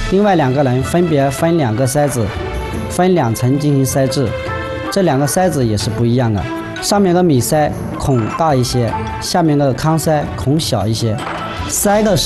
另外2个人分别分2个筛子，分2层进行筛制。这2个筛子也是不一样的，上面的米筛孔大一些，下面的糠筛孔小一些。筛的时